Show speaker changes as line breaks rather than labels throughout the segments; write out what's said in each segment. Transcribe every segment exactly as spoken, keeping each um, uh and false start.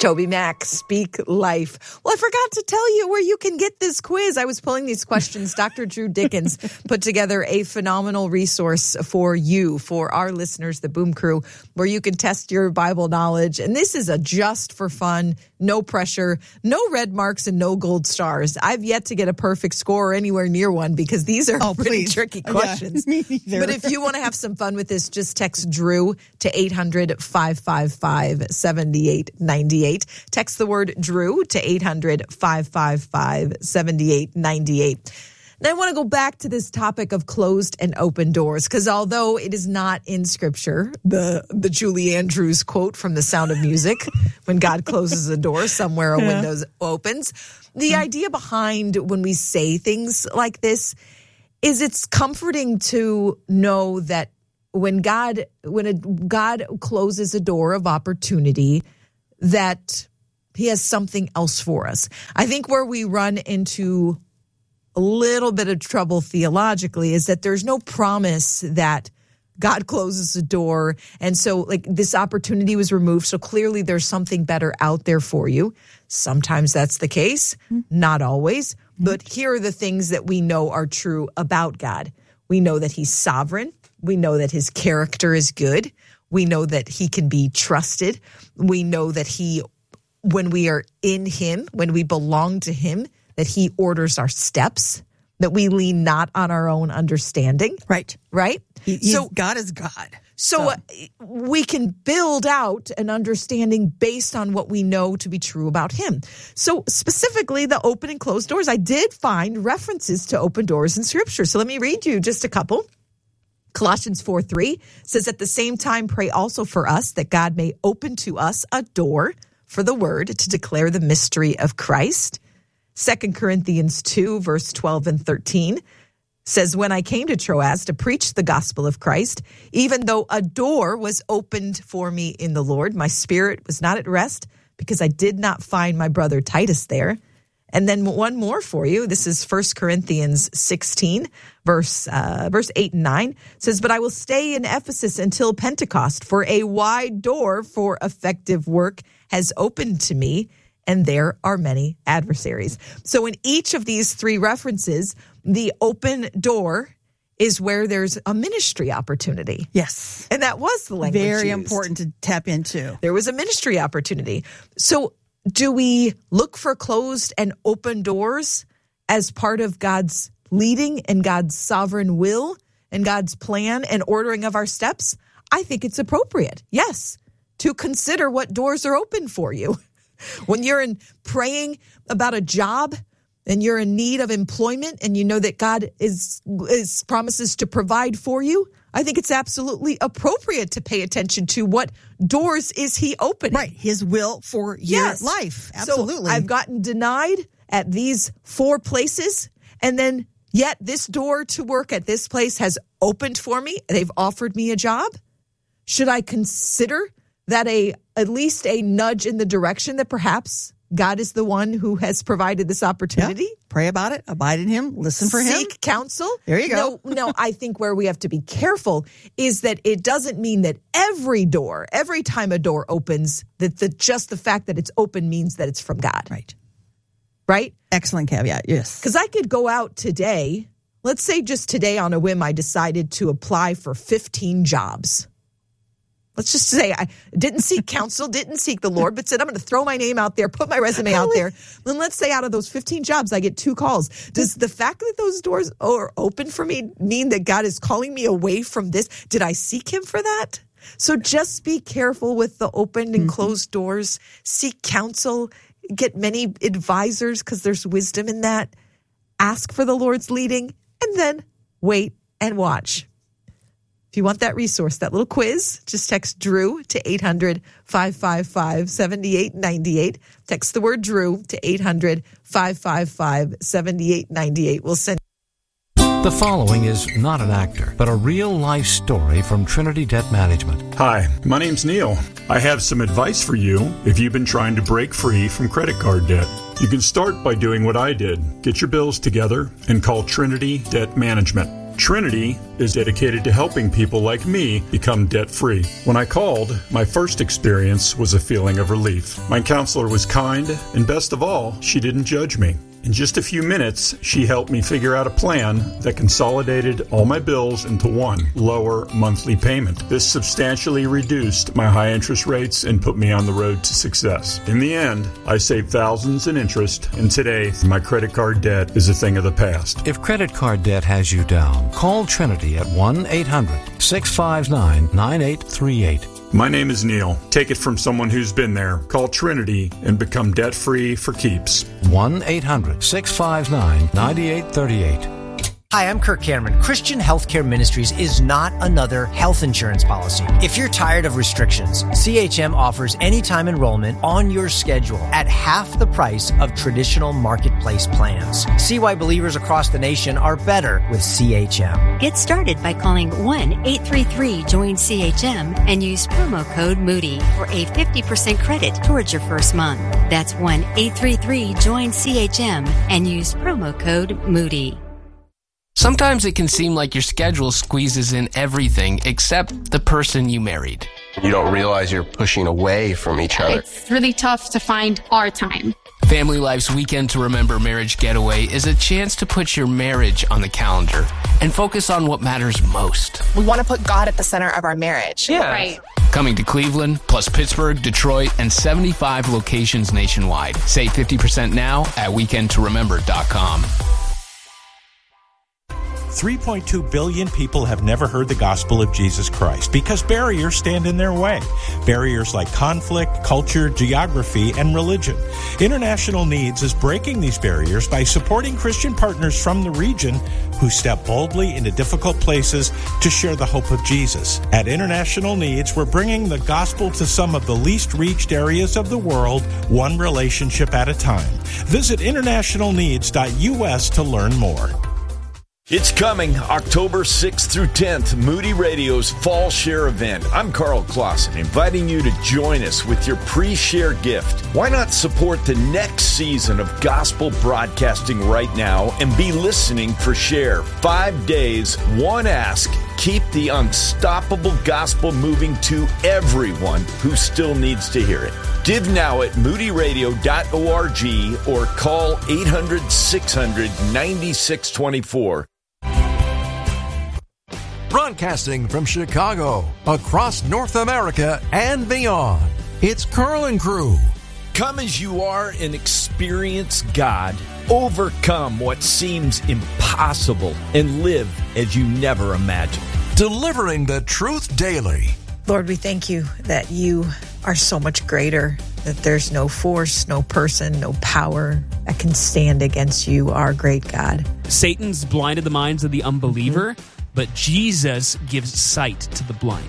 Toby Mac, Speak Life. Well, I forgot to tell you where you can get this quiz. I was pulling these questions. Doctor Drew Dickens put together a phenomenal resource for you, for our listeners, the Boom Crew, where you can test your Bible knowledge. And this is a just for fun, no pressure, no red marks, and no gold stars. I've yet to get a perfect score or anywhere near one because these are
oh,
pretty
please.
tricky questions.
Yeah, me neither.
But if you want to have some fun with this, just text Drew to eight hundred, five five five, seven eight nine eight. Text the word Drew to eight hundred, five five five, seven eight nine eight. Now, I want to go back to this topic of closed and open doors, because although it is not in Scripture, the, the Julie Andrews quote from The Sound of Music, when God closes a door, somewhere a
yeah.
window opens, the mm-hmm. idea behind when we say things like this is it's comforting to know that when God, when a, God closes a door of opportunity, that he has something else for us. I think where we run into a little bit of trouble theologically is that there's no promise that God closes a door. And so like this opportunity was removed. So clearly there's something better out there for you. Sometimes that's the case, mm-hmm. not always. Mm-hmm. But here are the things that we know are true about God. We know that he's sovereign. We know that his character is good. We know that he can be trusted. We know that he, when we are in him, when we belong to him, that he orders our steps, that we lean not on our own understanding.
Right.
Right?
He, so God is God.
So, so. Uh, we can build out an understanding based on what we know to be true about him. So specifically the open and closed doors, I did find references to open doors in Scripture. So let me read you just a couple. Colossians four three says, at the same time, pray also for us that God may open to us a door for the word to declare the mystery of Christ. Second Corinthians two, verse twelve and thirteen says, when I came to Troas to preach the gospel of Christ, even though a door was opened for me in the Lord, my spirit was not at rest because I did not find my brother Titus there. And then one more for you. This is First Corinthians sixteen, verse uh, verse eight and nine. It says, but I will stay in Ephesus until Pentecost, for a wide door for effective work has opened to me, and there are many adversaries. So in each of these three references, the open door is where there's a ministry opportunity.
Yes.
And that was the language
Very
used.
important to tap into.
There was a ministry opportunity. So do we look for closed and open doors as part of God's leading and God's sovereign will and God's plan and ordering of our steps? I think it's appropriate, yes, to consider what doors are open for you. When you're in praying about a job and you're in need of employment and you know that God is, is promises to provide for you, I think it's absolutely appropriate to pay attention to what doors is he opening.
Right. His will for your
yes.
life. Absolutely.
So I've gotten denied at these four places, and then yet this door to work at this place has opened for me. They've offered me a job. Should I consider that a at least a nudge in the direction that perhaps God is the one who has provided this opportunity?
Yeah. Pray about it. Abide in him. Listen for him.
Seek counsel.
There you go.
No, no, I think where we have to be careful is that it doesn't mean that every door, every time a door opens, that the, just the fact that it's open means that it's from God.
Right.
Right?
Excellent caveat. Yes.
Because I could go out today. Let's say just today on a whim, I decided to apply for fifteen jobs. Let's just say I didn't seek counsel, didn't seek the Lord, but said, I'm going to throw my name out there, put my resume out there. Then let's say out of those fifteen jobs, I get two calls. Does the fact that those doors are open for me mean that God is calling me away from this? Did I seek him for that? So just be careful with the open and closed doors. Seek counsel. Get many advisors because there's wisdom in that. Ask for the Lord's leading and then wait and watch. If you want that resource, that little quiz, just text Drew to eight hundred, five five five, seven eight nine eight. Text the word Drew to eight hundred, five five five, seven eight nine eight. We'll send.
The following is not an actor, but a real-life story from Trinity Debt Management.
Hi, my name's Neil. I have some advice for you if you've been trying to break free from credit card debt. You can start by doing what I did. Get your bills together and call Trinity Debt Management. Trinity is dedicated to helping people like me become debt-free. When I called, my first experience was a feeling of relief. My counselor was kind, and best of all, she didn't judge me. In just a few minutes, she helped me figure out a plan that consolidated all my bills into one lower monthly payment. This substantially reduced my high interest rates and put me on the road to success. In the end, I saved thousands in interest, and today, my credit card debt is a thing of the past.
If credit card debt has you down, call Trinity at one eight hundred six five nine nine eight three eight.
My name is Neil. Take it from someone who's been there. Call Trinity and become debt-free for keeps.
one eight hundred six five nine nine eight three eight.
Hi, I'm Kirk Cameron. Christian Healthcare Ministries is not another health insurance policy. If you're tired of restrictions, C H M offers anytime enrollment on your schedule at half the price of traditional marketplace plans. See why believers across the nation are better with C H M.
Get started by calling one eight three three join C H M and use promo code Moody for a fifty percent credit towards your first month. That's one eight three three join C H M and use promo code Moody.
Sometimes it can seem like your schedule squeezes in everything except the person you married.
You don't realize you're pushing away from each other.
It's really tough to find our time.
Family Life's Weekend to Remember Marriage Getaway is a chance to put your marriage on the calendar and focus on what matters most.
We want to put God at the center of our marriage.
Yeah.
Right.
Coming to Cleveland, plus Pittsburgh, Detroit, and seventy-five locations nationwide. Save fifty percent now at weekend to remember dot com.
three point two billion people have never heard the gospel of Jesus Christ because barriers stand in their way. Barriers like conflict, culture, geography, and religion. International Needs is breaking these barriers by supporting Christian partners from the region who step boldly into difficult places to share the hope of Jesus. At International Needs, we're bringing the gospel to some of the least reached areas of the world, one relationship at a time. Visit international needs dot U S to learn more.
It's coming, October sixth through tenth, Moody Radio's Fall Share event. I'm Carl Clausen, inviting you to join us with your pre-share gift. Why not support the next season of gospel broadcasting right now and be listening for Share? Five days, one ask, keep the unstoppable gospel moving to everyone who still needs to hear it. Give now at moody radio dot org or call eight hundred six hundred ninety-six twenty-four.
Broadcasting from Chicago, across North America and beyond, it's Carl and Crew.
Come as you are and experience God. Overcome what seems impossible and live as you never imagined.
Delivering the truth daily.
Lord, we thank you that you are so much greater, that there's no force, no person, no power that can stand against you, our great God.
Satan's blinded the minds of the unbeliever, mm-hmm. but Jesus gives sight to the blind.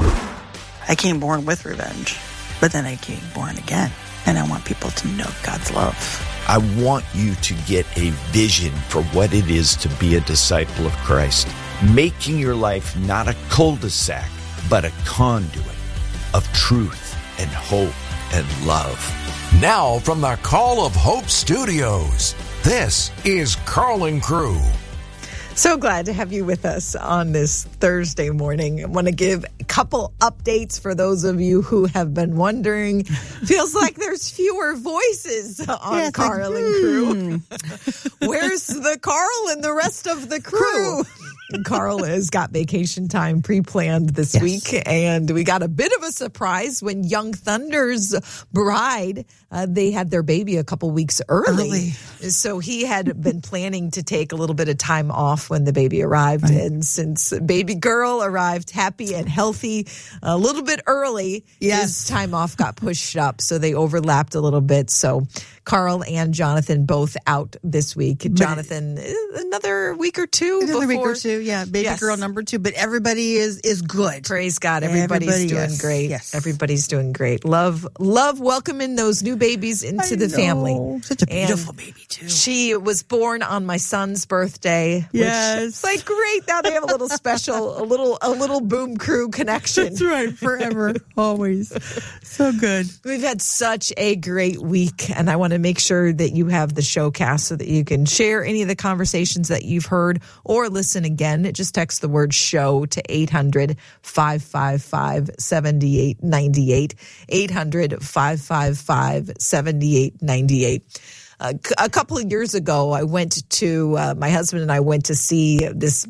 I came born with revenge, but then I came born again, and I want people to know God's love.
I want you to get a vision for what it is to be a disciple of Christ, making your life not a cul-de-sac, but a conduit of truth and hope and love.
Now from the Call of Hope Studios, this is Carl and Crew.
So glad to have you with us on this Thursday morning. I want to give a couple updates for those of you who have been wondering. Feels like there's fewer voices on yeah, Carl like, and Crew. Where's the Carl and the rest of the crew? Carl has got vacation time pre-planned this yes. week, and we got a bit of a surprise when Young Thunder's bride, uh, they had their baby a couple weeks early. early. So he had been planning to take a little bit of time off when the baby arrived, right. and since baby girl arrived happy and healthy a little bit early, yes. his time off got pushed up, so they overlapped a little bit. So Carl and Jonathan both out this week. But Jonathan, another week or two
Another
before.
week or two, yeah. Baby yes. girl number two. But everybody is is good.
Praise God. Everybody's Everybody, doing yes. great. Yes. Everybody's doing great. Love, love welcoming those new babies into I the know. family.
Such a beautiful and baby, too.
She was born on my son's birthday.
Yes.
It's like, great. Now they have a little special, a little, a little Boom Crew connection.
That's right. Forever. Always. So good.
We've had such a great week, and I want to make sure that you have the showcast so that you can share any of the conversations that you've heard or listen again again, just text the word show to eight hundred, five five five, seven eight nine eight, eight hundred, five five five, seven eight nine eight. Uh, a couple of years ago, I went to, uh, my husband and I went to see this,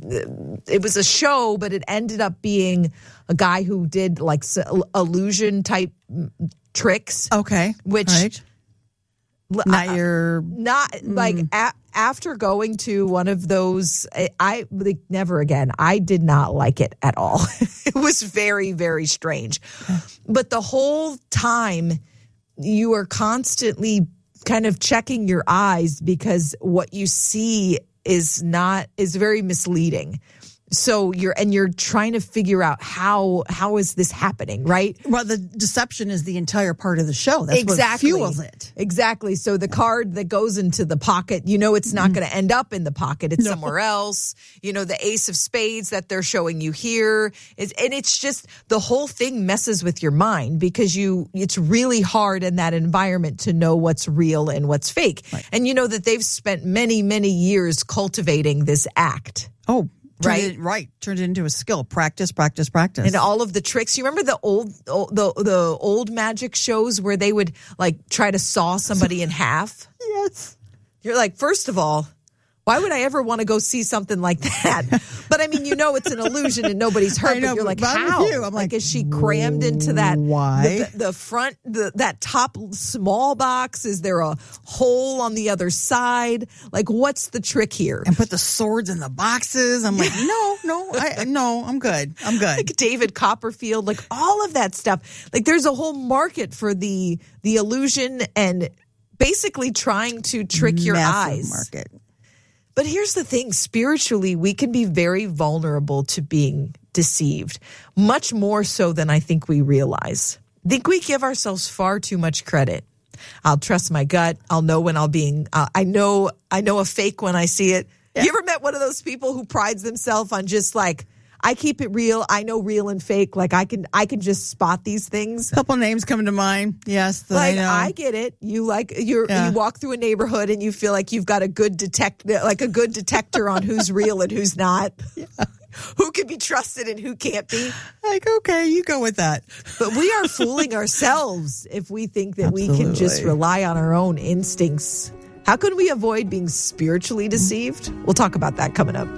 it was a show, but it ended up being a guy who did like illusion type tricks.
Okay.
Which,
right. Not
uh,
your,
not mm. like a, after going to one of those, I, I like, never again. I did not like it at all. It was very, very strange. But the whole time you are constantly kind of checking your eyes because what you see is not, is very misleading. So you're, and you're trying to figure out how, how is this happening, right?
Well, the deception is the entire part of the show. That's
exactly.
what fuels it.
Exactly. So the card that goes into the pocket, you know, it's not mm. going to end up in the pocket. It's
no.
somewhere else. You know, the ace of spades that they're showing you here is, and it's just, the whole thing messes with your mind because you, it's really hard in that environment to know what's real and what's fake.
Right.
And you know that they've spent many, many years cultivating this act.
Oh, Turned
right,
it, right. Turned it into a skill. Practice, practice, practice.
And all of the tricks. You remember the old, old the the old magic shows where they would like try to saw somebody in half?
Yes.
You're like, first of all, why would I ever want to go see something like that? But I mean, you know, it's an illusion and nobody's hurt.
I know,
but you're like,
but I'm
how?
with you. I'm
like,
like,
is she crammed into that?
Why?
The, the front, the that top small box? Is there a hole on the other side? Like, what's the trick here?
And put the swords in the boxes. I'm like, no, no, I no, I'm good. I'm good.
Like David Copperfield, like all of that stuff. Like, there's a whole market for the the illusion and basically trying to trick your
Massive
eyes.
Market.
But here's the thing, spiritually, we can be very vulnerable to being deceived, much more so than I think we realize. I think we give ourselves far too much credit. I'll trust my gut. I'll know when I'll being, uh, I know, I know a fake when I see it. Yeah. You ever met one of those people who prides themselves on just like, I keep it real. I know real and fake. Like I can, I can just spot these things.
A couple names come to mind. Yes,
like
I, know.
I get it. You like you're yeah. you walk through a neighborhood and you feel like you've got a good detect, like a good detector on who's real and who's not. Yeah. Who can be trusted and who can't be.
Like, okay, you go with that.
But we are fooling ourselves if we think that
Absolutely.
we can just rely on our own instincts. How can we avoid being spiritually deceived? We'll talk about that coming up.